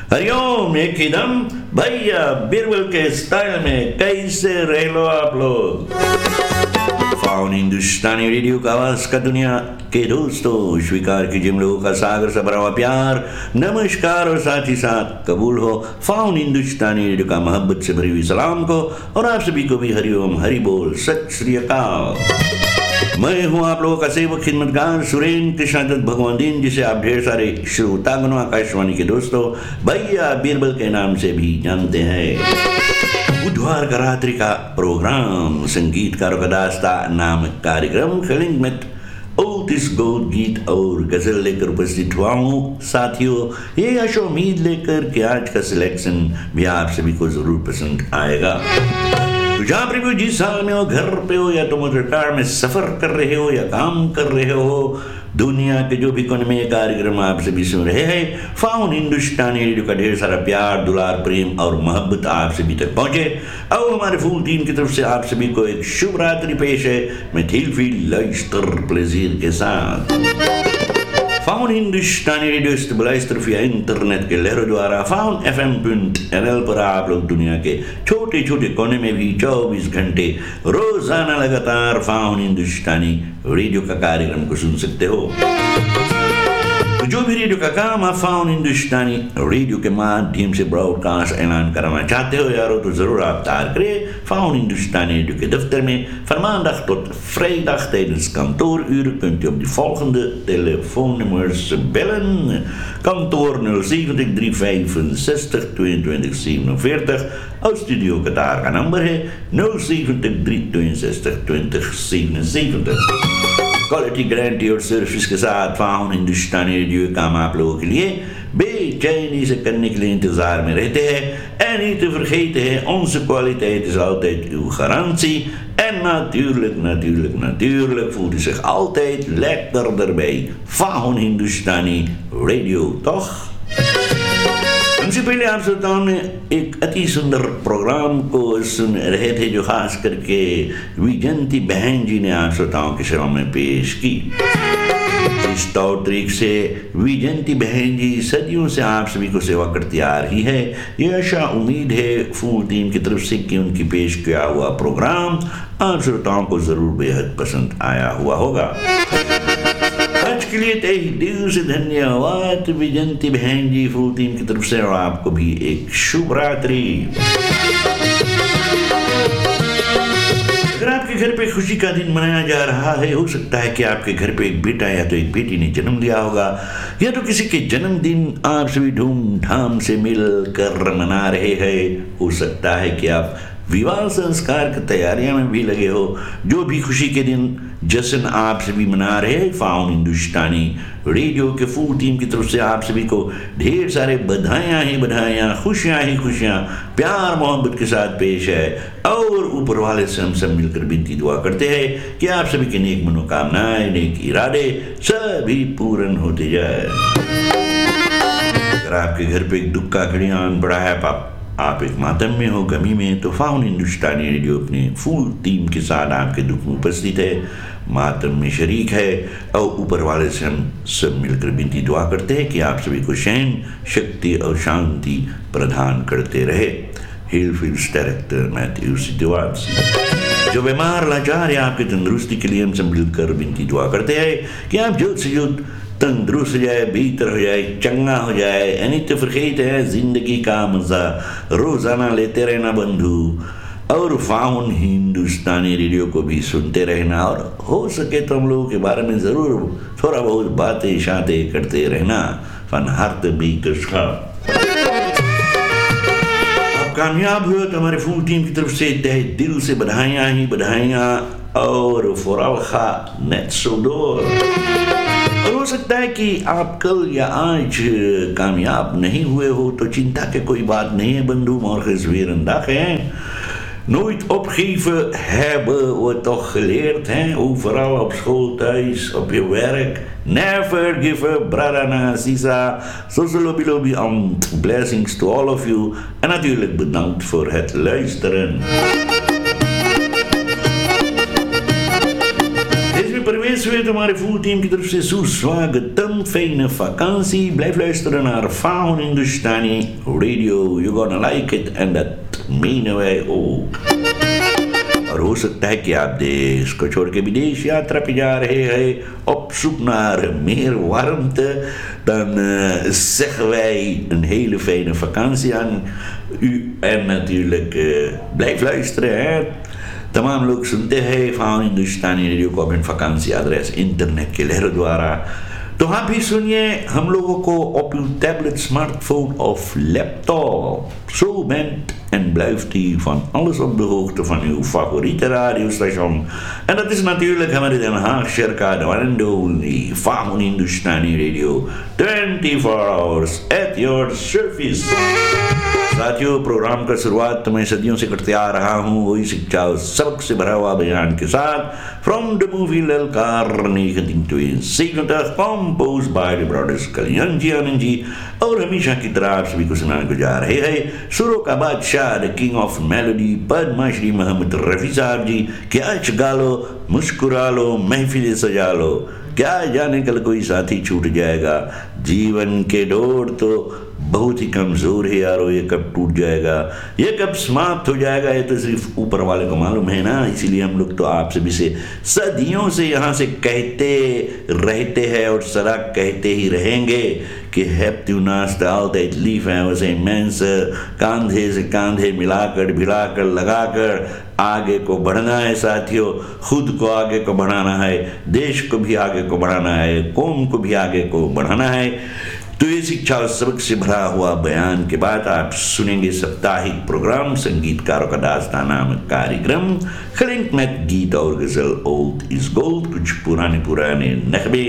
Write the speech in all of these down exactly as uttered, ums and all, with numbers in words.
हरिओम, एक ही दम भैया बिरबल के स्टाइल में कैसे रह लो आप लोग। फाउन हिंदुस्तानी रेडियो का आवाज का दुनिया के दोस्तों, स्वीकार कीजिए हम लोगों का सागर सा भरा हुआ प्यार, नमस्कार और साथ ही साथ कबूल हो फाउन हिंदुस्तानी रेडियो का मोहब्बत से भरी हुई सलाम को, और आप सभी को भी हरिओम हरि बोल सत श्री अकाल। मैं हूं आप लोगों का सेवक खिदमतगार सुरेंद्र कृष्णादत्त भगवान, जिसे आप ढेर सारे श्रोतागणों आकाशवाणी के दोस्तों भैया बीरबल के नाम से भी जानते हैं। बुधवार का रात्रि का प्रोग्राम संगीतकारों का दास्ता नामक कार्यक्रम खलिंग में ओतिस गौर गीत और गजल लेकर उपस्थित हुआ हूँ। साथियों, ये आशा उम्मीद लेकर कि आज का सिलेक्शन भी आप सभी को जरूर पसंद आएगा। तो जहाँ पर भी जिस हाल में हो, घर पे हो या तो मोटर कार में सफर कर रहे हो या काम कर रहे हो, दुनिया के जो भी कोने में ये कार्यक्रम आप सभी सुन रहे हैं, फाउन हिंदुस्तानी रेडियो का ढेर सारा प्यार, दुलार, प्रेम और मोहब्बत आप सभी तक पहुंचे। और हमारे फुल टीम की तरफ से आप सभी को एक शुभ रात्रि पेश है मिथिल फील लश्तर प्लेजिर के साथ। फाउन हिंदुस्तानी रेडियो स्टेबलाइज तरफ या इंटरनेट के लहरों द्वारा faun F M point N L पर आप लोग दुनिया के छोटे छोटे कोने में भी चौबीस घंटे रोजाना लगातार फाउन हिंदुस्तानी रेडियो का कार्यक्रम को सुन सकते हो। तो जो भी रेडियो का काम आप फाउन हिंदुस्तानी रेडियो के माध्यम से ब्रॉडकास्ट ऐलान कराना चाहते हो यारो, तो जरूर आप तार करें फाउन हिंदुस्तानी रेडियो के दफ्तर में van maandag tot vrijdag tijdens kantooruren kunt u op de volgende telefoonnummers bellen. Kantoor nul zeven drie vijfenzestig tweeëntwintig zevenenveertig. Ons studio Qatar का नंबर है nul zeven drie tweeënzestig twintig zevenenzeventig। Quality guarantee और service के साथ faun हिंदुस्तानी radio काम आप लोगों के लिए बेचैनी से करने के लिए इंतजार में रहते हैं। En niet te vergeten, onze kwaliteit is altijd uw garantie. En natuurlijk, natuurlijk, natuurlijk voelt u zich altijd lekkerder bij Faun Hindustani Radio, toch? हमसे पहले आप श्रोताओं ने एक अति सुंदर प्रोग्राम को सुन रहे थे, जो खास करके विजंती बहन जी ने आप श्रोताओं की सेवा में पेश की। इस तौर तरीके से विजंती बहन जी सदियों से आप सभी को सेवा करती आ रही है। ये आशा उम्मीद है फुल टीम की तरफ से कि उनकी पेश किया हुआ प्रोग्राम आप श्रोताओं को जरूर बेहद पसंद आया हुआ होगा। आज के लिए तहे दिल से धन्यवाद विजंती बहन जी फुल टीम की तरफ से, और आपको भी एक शुभ रात्रि। अगर आपके घर पे खुशी का दिन मनाया जा रहा है, हो सकता है कि आपके घर पे एक बेटा या तो एक बेटी ने जन्म लिया होगा, या तो किसी के जन्मदिन आप सभी धूमधाम से मिलकर मना रहे हैं। हो सकता है कि आप विवाह संस्कार की तैयारियां में भी लगे हो। जो भी खुशी के दिन जश्न आप सभी मना रहे हैं, फाउन हिंदुस्तानी रेडियो के फुल टीम की तरफ से आप सभी को ढेर सारे बधाइयाँ ही बधाइयाँ, खुशियाँ ही खुशियाँ, प्यार मोहब्बत के साथ पेश है। और ऊपर वाले से हम सब मिलकर विनती दुआ करते हैं कि आप सभी के नेक मनोकामनाएं, नेक इरादे सभी पूर्ण होते जाए। अगर आपके घर पे एक दुख का घड़ी आन पड़ा है, आप आप एक मातम में हो, गमी में, तो फाउन हिंदुस्तानी रेडियो अपने फुल टीम के साथ आपके दुख में उपस्थित है, मातम में शरीक है। और ऊपर वाले से हम सब मिलकर विनती दुआ करते हैं कि आप सभी को शैन शक्ति और शांति प्रदान करते रहे। हिल फिल्स डायरेक्टर मैथ्यू सिद्धवाद जो बीमार लाचार है, आपकी तंदुरुस्ती के लिए हम सब मिलकर विनती दुआ करते हैं कि आप जल्द से जल्द तंदुरुस्त हो जाए, बेहतर हो जाए, चंगा हो जाए। यानी तो फरखीत है जिंदगी का मजा रोजाना लेते रहना बंधु, और फाउन हिंदुस्तानी रेडियो को भी सुनते रहना, और हो सके तो हम लोगों के बारे में जरूर थोड़ा बहुत बातें शातें करते रहना। फन हार्ट बीटर्स का आप कामयाब हुए तो हमारे फुल टीम की तरफ से तहे दिल से बधाइयाँ ही बधाइयाँ, और फोराल खा नेट सोडोर। और हो सकता है कि आप कल या आज कामयाब नहीं हुए हो, तो चिंता के कोई बात नहीं है बंधु, morgen is weer een dag hè. Nooit opgeven hebben we toch geleerd hè, overal op school, thuis, op je werk. Never give up, brada sisa. Zozo lobby lobby aan. Blessings to all of you. En natuurlijk bedankt voor het luisteren. weet हमारे full team की तरफ से सुस्वागतम. Fijne vakantie. Blijf luisteren naar Faun Hindustani Radio. You're gonna like it and dat menen wij ook. और हो सकता है कि आप देश को छोड़ के विदेश यात्रा पे जा रहे हैं op zoek naar meer warmte, dan uh, zeggen wij een hele fijne vakantie aan u en natuurlijk uh, blijf luisteren. Hè? तमाम लोग सुनते हैं फाउन हिंदुस्तानी रेडियो को अपने vakantie adres इंटरनेट के लहरों द्वारा. तो आप भी सुनिए हम लोगों को op uw tablet, smartphone of laptop. Zo bent en blijft u van alles op de hoogte van uw favoriete radiostation. En dat is natuurlijk हमारे Den Haag Circa de one and only Faun Hindustani Radio. twenty-four hours at your service. साथियों, programme का शुरुआत तो मैं सदियों से करते आ रहा हूँ वही शिक्षा और सबक से भरा हुआ बयान के साथ फ्रॉम द मूवी ललकार nineteen seventy composed by the brothers कल्याण जी आनंद जी. और हमेशा की तरह आप सभी को सुनाने को जा रहे हैं सुरों का बादशाह the king of melody Padma Shri Mohammad Rafi साहब जी. क्या गा लो, मुस्कुरा लो, महफिल सजा लो, क्या जाने कल कोई साथी छूट जाएगा. जीवन के डोर तो बहुत ही कमज़ोर है यारो, ये कब टूट जाएगा, ये कब समाप्त हो जाएगा, ये तो सिर्फ ऊपर वाले को मालूम है ना. इसीलिए हम लोग तो आप सभी से सदियों से यहाँ से कहते रहते हैं और सदा कहते ही रहेंगे कि hebt u naast altijd lief en we zijn mensen कंधे से कंधे मिलाकर भिड़ाकर लगाकर आगे को बढ़ना है साथियों. खुद को आगे को बढ़ाना है, देश को भी आगे को बढ़ाना है, कौम को भी आगे को बढ़ाना है. तो ये शिक्षा और सबक से भरा हुआ बयान के बाद आप सुनेंगे साप्ताहिक प्रोग्राम संगीतकारों का दास्तान नामक कार्यक्रम. खलिंक में गीत और गजल ओल्ड इज गोल्ड, कुछ पुराने पुराने नगमे.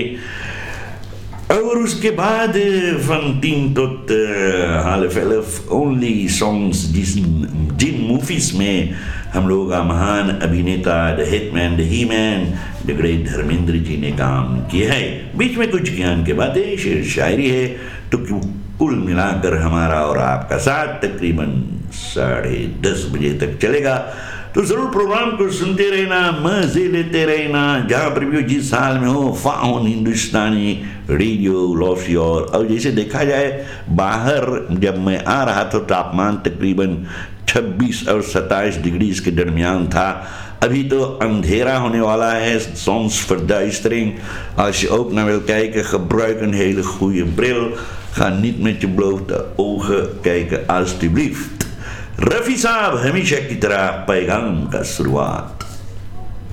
और उसके बाद van tien tot uh, half elf only songs जिन जिन मूवीज में हम लोग का महान अभिनेता the hitman the he man the great Dharmendra ji ने काम किया है. बीच में कुछ ज्ञान के बातें, शेर शायरी है. तो कुल मिलाकर हमारा और आपका साथ तकरीबन साढ़े दस बजे तक चलेगा. तो जरूर प्रोग्राम को सुनते रहना, मजे लेते रहना. जहाँ पर भी जिस हाल में हो faun Hindustani radio loaf your. और जैसे देखा जाए बाहर जब मैं आ रहा था तापमान तकरीबन छब्बीस और सत्ताईस डिग्री के दरमियान था. अभी तो अंधेरा होने वाला है. Soms verduistering. Als je ook naar wil kijken, gebruik een hele goede bril. Ga niet met je blote ogen kijken alstublieft. Rafi साहब हमेशा की तरह पैगाम का शुरुआत.